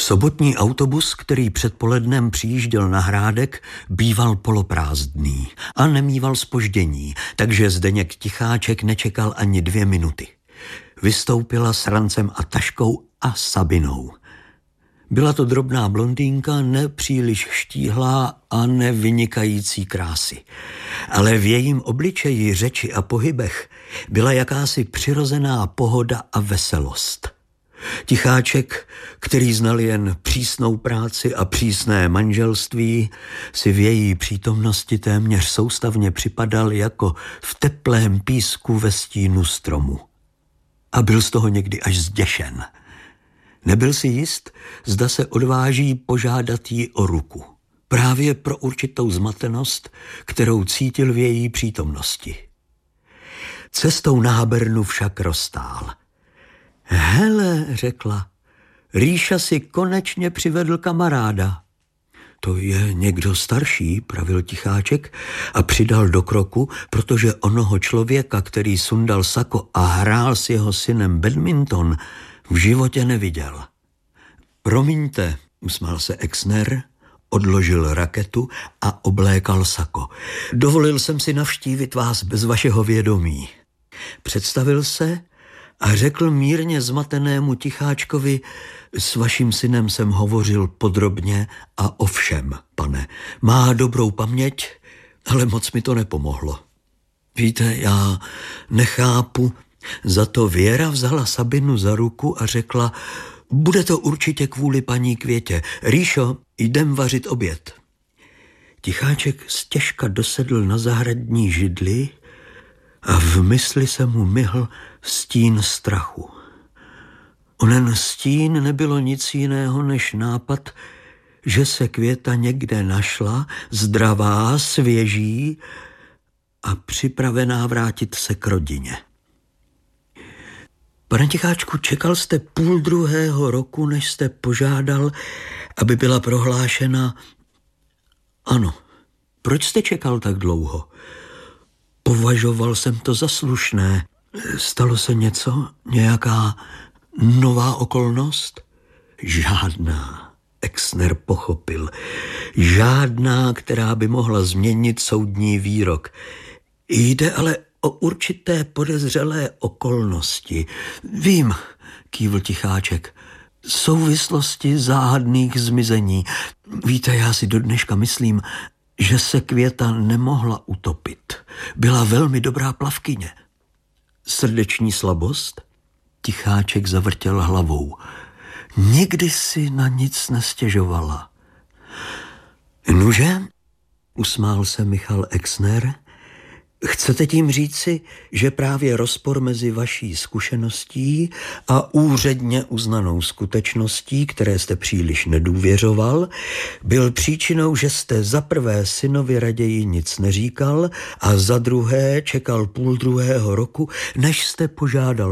Sobotní autobus, který předpolednem přijížděl na Hrádek, býval poloprázdný a nemíval zpoždění, takže Zdeněk Ticháček nečekal ani 2 minuty. Vystoupila s rancem a taškou a Sabinou. Byla to drobná blondýnka, nepříliš štíhlá a nevynikající krásy. Ale v jejím obličeji, řeči a pohybech byla jakási přirozená pohoda a veselost. Ticháček, který znal jen přísnou práci a přísné manželství, si v její přítomnosti téměř soustavně připadal jako v teplém písku ve stínu stromu. A byl z toho někdy až zděšen. Nebyl si jist, zda se odváží požádat jí o ruku. Právě pro určitou zmatenost, kterou cítil v její přítomnosti. Cestou na Habernu však roztál. Hele, řekla, Ríša si konečně přivedl kamaráda. To je někdo starší, pravil Ticháček a přidal do kroku, protože onoho člověka, který sundal sako a hrál s jeho synem badminton, v životě neviděl. Promiňte, usmál se Exner, odložil raketu a oblékal sako. Dovolil jsem si navštívit vás bez vašeho vědomí. Představil se a řekl mírně zmatenému Ticháčkovi, s vaším synem jsem hovořil podrobně a o všem, pane. Má dobrou paměť, ale moc mi to nepomohlo. Víte, já nechápu. Za to Věra vzala Sabinu za ruku a řekla, bude to určitě kvůli paní Květě. Ríšo, jdem vařit oběd. Ticháček stěžka dosedl na zahradní židli a v mysli se mu myhl stín strachu. Onen stín nebylo nic jiného než nápad, že se Květa někde našla, zdravá, svěží a připravená vrátit se k rodině. Pane Ticháčku, čekal jste 1,5 roku, než jste požádal, aby byla prohlášena? Ano. Proč jste čekal tak dlouho? Považoval jsem to za slušné. Stalo se něco? Nějaká nová okolnost? Žádná, Exner pochopil. Žádná, která by mohla změnit soudní výrok. Jde ale o určité podezřelé okolnosti. Vím, kývl Ticháček. Souvislosti záhadných zmizení. Víte, já si do dneška myslím, že se Květa nemohla utopit. Byla velmi dobrá plavkyně. Srdeční slabost? Ticháček zavrtěl hlavou. Nikdy si na nic nestěžovala. Nuže? Usmál se Michal Exner. Chcete tím říci, že právě rozpor mezi vaší zkušeností a úředně uznanou skutečností, které jste příliš nedůvěřoval, byl příčinou, že jste za prvé synovi raději nic neříkal a za druhé čekal 1,5 roku, než jste požádal